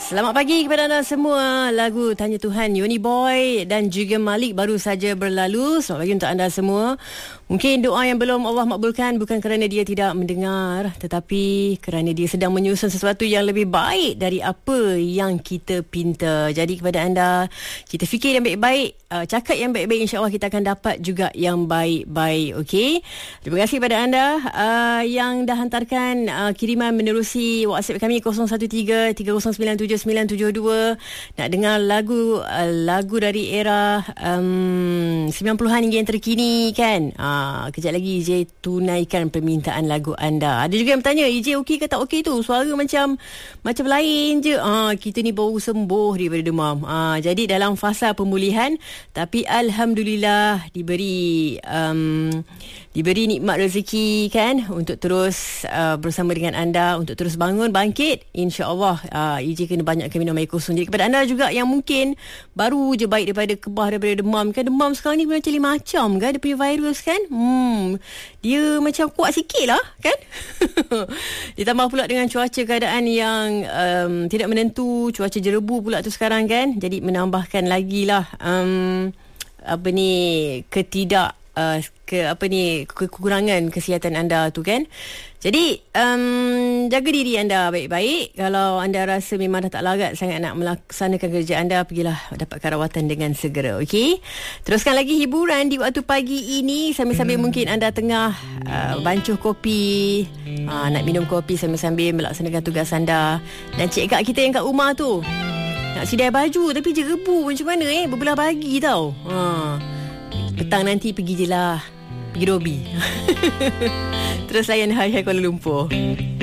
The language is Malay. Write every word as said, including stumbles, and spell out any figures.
Selamat pagi kepada anda semua. Lagu Tanya Tuhan Yoni Boy dan juga Malik baru saja berlalu. Selamat pagi untuk anda semua. Mungkin doa yang belum Allah makbulkan bukan kerana dia tidak mendengar, tetapi kerana dia sedang menyusun sesuatu yang lebih baik dari apa yang kita pinta. Jadi kepada anda, kita fikir yang baik-baik, uh, cakap yang baik-baik, insya-Allah kita akan dapat juga yang baik-baik. Okey. Terima kasih kepada anda uh, yang dah hantarkan uh, kiriman menerusi WhatsApp kami kosong satu tiga tiga kosong sembilan tujuh sembilan tujuh dua. Nak dengar lagu uh, lagu dari era um, sembilan puluhan hingga yang terkini kan. Uh, kejap lagi E J tunaikan permintaan lagu anda. Ada juga yang bertanya, E J okey ke tak okey tu? Suara macam macam lain je. Ah, kita ni baru sembuh daripada demam. Ah, jadi dalam fasa pemulihan, tapi alhamdulillah diberi um, diberi nikmat rezeki kan untuk terus uh, bersama dengan anda, untuk terus bangun bangkit. InsyaAllah uh, E J kena banyakkan minum air kosong. Jadi kepada anda juga yang mungkin baru je baik daripada kebah, daripada demam kan. Demam sekarang ni macam-macam kan, dia punya virus kan. Hmm, dia macam kuat sikit lah kan. Ditambah pula dengan cuaca keadaan yang um, tidak menentu, cuaca jerebu pula tu sekarang kan. Jadi menambahkan lagi lah um, apa ni, ketidak Uh, ke apa ni kekurangan kesihatan anda tu kan. Jadi um, jaga diri anda baik-baik. Kalau anda rasa memang dah tak larat sangat nak melaksanakan kerja anda, pergilah dapatkan rawatan dengan segera. Okey. Teruskan lagi hiburan di waktu pagi ini sambil-sambil mungkin anda tengah uh, bancuh kopi, uh, nak minum kopi sambil-sambil melaksanakan tugas anda. Dan cik kak kita yang kat rumah tu nak sidai baju tapi jerebu macam mana eh, berbelah bagi tau. Ha, petang nanti pergi je lah, pergi Dobi. Terus layan Hai Hai Kuala Lumpur.